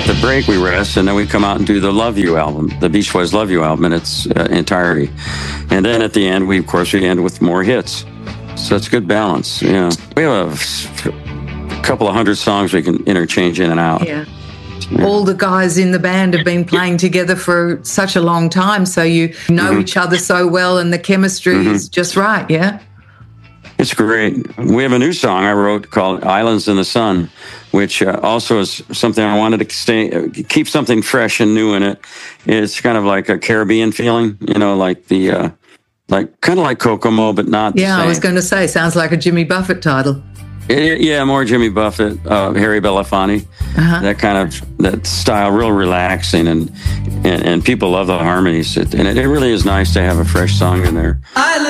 the break, we rest, and then we come out and do the Love You album, the Beach Boys Love You album in its entirety. And then at the end, we end with more hits. So it's good balance. Yeah, we have a couple of hundred songs we can interchange in and out. Yeah. All the guys in the band have been playing together for such a long time, so you know each other so well, and the chemistry is just right, yeah? It's great. We have a new song I wrote called Islands in the Sun, which also is something I wanted to keep something fresh and new in it. It's kind of like a Caribbean feeling, like the kind of like Kokomo, but not the same. I was going to say, sounds like a Jimmy Buffett title. Yeah, more Jimmy Buffett, Harry Belafonte, that style, real relaxing, and people love the harmonies. And it really is nice to have a fresh song in there.